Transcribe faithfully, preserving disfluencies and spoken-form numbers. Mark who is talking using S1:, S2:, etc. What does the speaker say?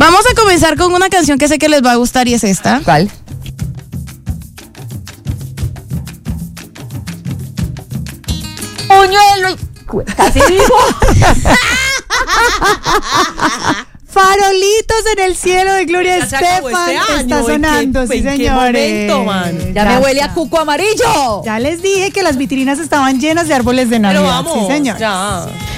S1: Vamos a comenzar con una canción que sé que les va a gustar y es esta.
S2: ¿Cuál? Puñuelo. Casi dijo.
S3: Farolitos en el cielo de Gloria Estefan.
S4: Este
S3: Está sonando,
S4: ¿En qué,
S3: sí,
S4: en qué
S3: señores.
S4: momento, man?
S2: Ya, ya me huele a cuco amarillo.
S3: Ya les dije que las vitrinas estaban llenas de árboles de Navidad.
S4: Pero vamos,
S3: sí, señor.
S4: ya.